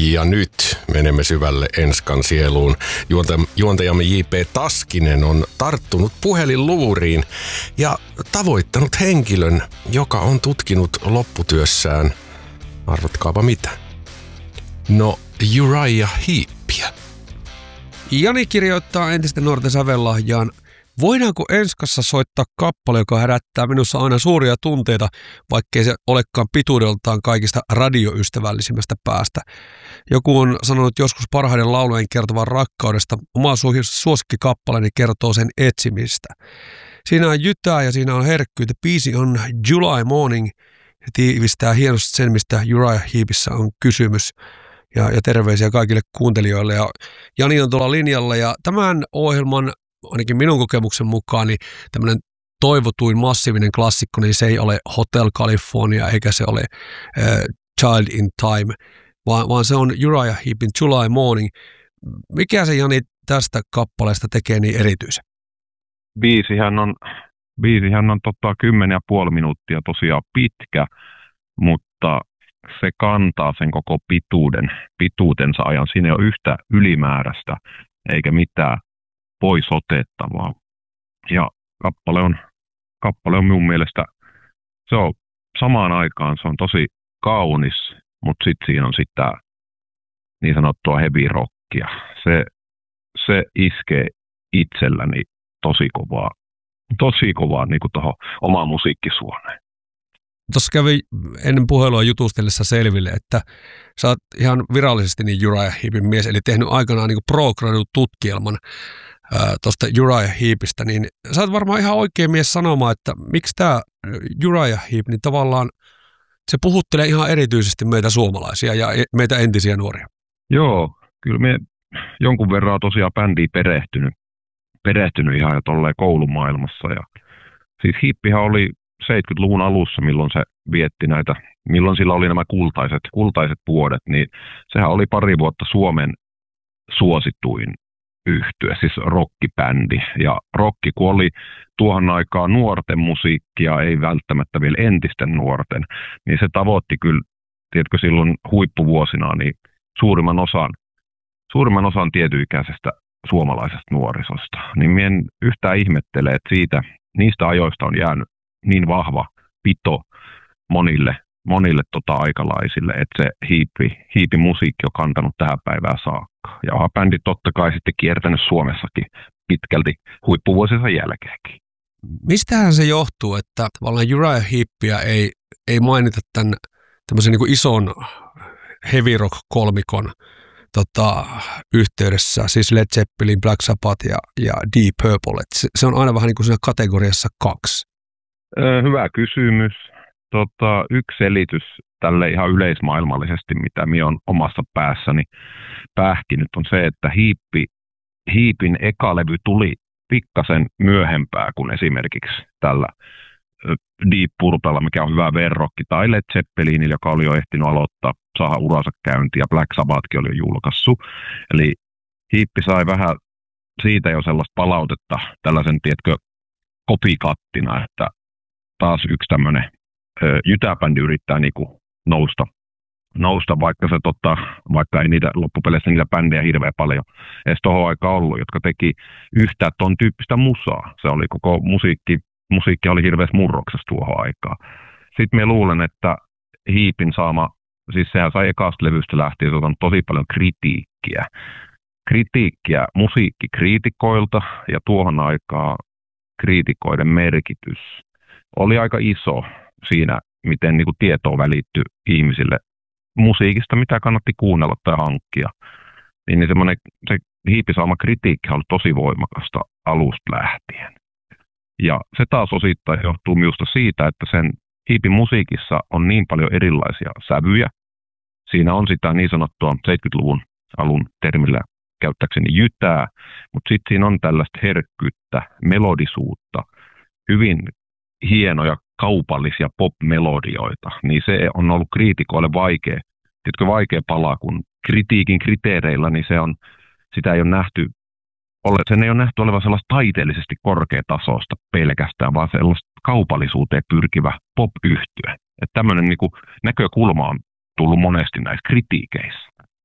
Ja nyt menemme syvälle Enskan sieluun. Juontajamme J.P. Taskinen on tarttunut puhelinluuriin ja tavoittanut henkilön, joka on tutkinut lopputyössään, arvatkaapa mitä? No, Uriah Heepiä. Jani kirjoittaa entisten nuorten sävellahjaan: voidaanko Enskassa soittaa kappale, joka herättää minussa aina suuria tunteita, vaikkei se olekaan pituudeltaan kaikista radioystävällisimmästä päästä? Joku on sanonut joskus parhaiden laulujen kertovan rakkaudesta. Oma suosikkikappaleeni kertoo sen etsimistä. Siinä on jytää ja siinä on herkkyyttä. Biisi on July Morning ja tiivistää hienosti sen, mistä Uriah Heepissä on kysymys. Ja terveisiä kaikille kuuntelijoille. Ja Jani on tuolla linjalla ja tämän ohjelman, ainakin minun kokemuksen mukaan, niin tämmöinen toivotuin massiivinen klassikko, niin se ei ole Hotel California eikä se ole Child in Time, vaan se on Uriah Heepin July Morning. Mikä se, Jani, tästä kappaleesta tekee niin erityisen? Biisihän on 10,5 minuuttia tosiaan pitkä, mutta se kantaa sen koko pituutensa ajan. Siinä ei ole yhtä ylimääräistä eikä mitään pois otettavaa. Ja kappale on minun mielestä, se on samaan aikaan se on tosi kaunis, mutta sitten siinä on sitä niin sanottua heavy rockia. Se iskee itselläni tosi kovaa niin kuin tuohon omaan musiikkisuoneen. Tuossa kävi ennen puhelua jutustellessa selville, että sä oot ihan virallisesti niin Uriah Heepin mies, eli tehnyt aikanaan niin pro-gradu-tutkielman tuosta Uriah Heepistä, niin sä oot varmaan ihan oikea mies sanomaan, että miksi tämä Uriah Heep, niin tavallaan se puhuttelee ihan erityisesti meitä suomalaisia ja meitä entisiä nuoria. Joo, kyllä me jonkun verran tosiaan bändiin perehtynyt ihan jo tolleen koulumaailmassa. Ja siis Heepihän oli 70-luvun alussa, milloin se vietti milloin sillä oli nämä kultaiset vuodet, niin sehän oli pari vuotta Suomen suosituin yhtye, siis rockibändi. Ja rokki, kun oli tuohon aikaan nuorten musiikkia, ei välttämättä vielä entisten nuorten, niin se tavoitti kyllä, tiedätkö, silloin huippuvuosina niin suurimman osan tietyikäisestä suomalaisesta nuorisosta. Niin minä en yhtään ihmettele, että niistä ajoista on jäänyt niin vahva pito monille aikalaisille, että se hiipi musiikki on kantanut tähän päivään saakka. Ja onhan bändi totta kai sitten kiertänyt Suomessakin pitkälti huippuvuosinsa jälkeenkin. Mistähän se johtuu, että tavallaan Uriah Heepia ei mainita tämän tämmöisen niin kuin ison heavy rock kolmikon yhteydessä, siis Led Zeppelin, Black Sabbath ja Deep Purple. Se on aina vähän niin kuin siinä kategoriassa 2. Hyvä kysymys. Yksi selitys tälle ihan yleismaailmallisesti, mitä minä olen omassa päässäni pähkinyt, on se, että Heepin eka levy tuli pikkasen myöhempää kuin esimerkiksi tällä Deep Purplella, mikä on hyvä verrokki, tai Led Zeppelinillä, joka oli jo ehtinyt saada uransa käyntiin, ja Black Sabbathkin oli jo julkaissut. Eli Heepi sai vähän siitä jo sellaista palautetta tällaisen, tiedätkö, kopikattina, että taas yksi tämmöinen jytäbändi yrittää niinku nousta, vaikka ei niitä loppupeleissä niitä bändejä hirveän paljon edes tohon aikaan ollut, jotka teki yhtään ton tyyppistä musaa. Se oli koko musiikki oli hirveässä murroksessa tuohon aikaan. Sitten me luulen, että Heepin saama, siis sehän sai ekasta levystä lähtien tosi paljon kritiikkiä musiikkikriitikoilta, ja tuohon aikaan kriitikoiden merkitys oli aika iso siinä, miten niin kuin tietoa välittyi ihmisille musiikista, mitä kannatti kuunnella tai hankkia. Niin se Heepin saama kritiikki oli tosi voimakasta alusta lähtien. Ja se taas osittain johtuu minusta siitä, että sen Heepin musiikissa on niin paljon erilaisia sävyjä. Siinä on sitä niin sanottua 70-luvun alun termillä käyttäkseni jytää, mutta sitten siinä on tällaista herkkyyttä, melodisuutta, hyvin hienoja kaupallisia pop-melodioita, niin se on ollut kriitikoille vaikea pala, kun kritiikin kriteereillä, niin sitä ei ole nähty, sen ei ole nähty olevan sellaista taiteellisesti korkeatasoista pelkästään, vaan sellaista kaupallisuuteen pyrkivä pop-yhtye. Että tämmöinen niin kuin näkökulma on tullut monesti näissä kritiikeissä.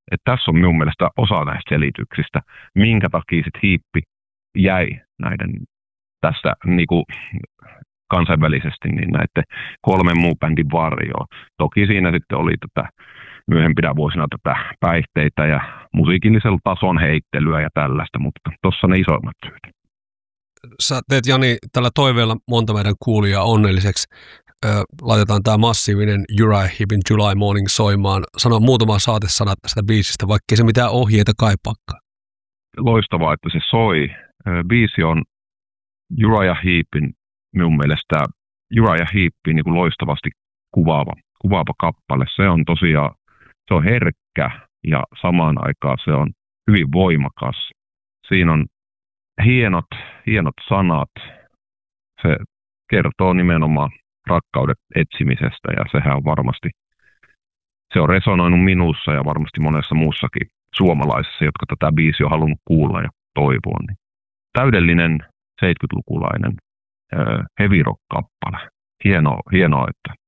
että tässä on minun mielestä osa näistä selityksistä, minkä takia sitten hiippi jäi näiden tässä niin kuin kansainvälisesti niin näiden 3 muun bändin varjoon. Toki siinä sitten oli myöhempinä vuosina päihteitä ja musiikillisella tason heittelyä ja tällaista, mutta tuossa ne isoimmat syyt. Sä teet, Jani, tällä toiveella monta meidän kuulijaa onnelliseksi. Laitetaan tämä massiivinen Uriah Heepin July Morning soimaan. Sano muutama saatesana tästä biisistä, vaikkei se mitään ohjeita kaipaakaan. Loistavaa, että se soi. Biisi on Uriah Heepin, minun mielestä Uriah Heepin niin kuin loistavasti kuvaava kappale. Se on tosiaan, se on herkkä ja samaan aikaan se on hyvin voimakas. Siinä on hienot sanat. Se kertoo nimenomaan rakkauden etsimisestä ja sehän on varmasti, se on resonoinut minussa ja varmasti monessa muussakin suomalaisessa, jotka tätä biisiä on halunnut kuulla ja toivoa. Niin täydellinen 70-lukulainen heavy rock-kappale. Hienoa, että